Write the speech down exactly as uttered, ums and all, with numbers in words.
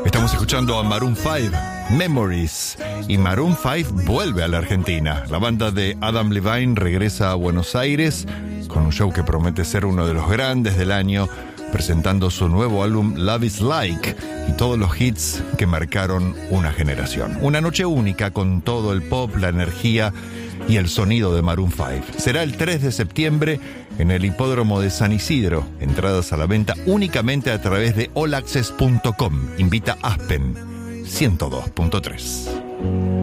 Estamos escuchando a Maroon cinco, Memories, y Maroon cinco vuelve a la Argentina. La banda de Adam Levine regresa a Buenos Aires con un show que promete ser uno de los grandes del año, presentando su nuevo álbum Love is Like y todos los hits que marcaron una generación. Una noche única con todo el pop, la energía y el sonido de Maroon cinco. Será el tres de septiembre en el hipódromo de San Isidro. Entradas a la venta únicamente a través de all access punto com. Invita Aspen ciento dos punto tres.